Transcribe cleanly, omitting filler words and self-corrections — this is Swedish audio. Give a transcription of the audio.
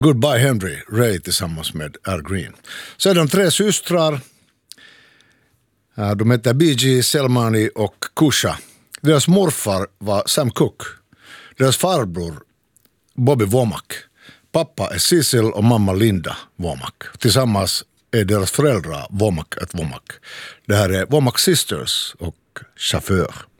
Goodbye Henry, Ray tillsammans med Al Green. Så är de 3 systrar. De heter B.G., Selmani och Kusha. Deras morfar var Sam Cooke. Deras farbror Bobby Womack. Pappa är Cecil och mamma Linda Womack. Tillsammans är deras föräldrar Womack ett Womack. Det här är Womack Sisters och Chaufför.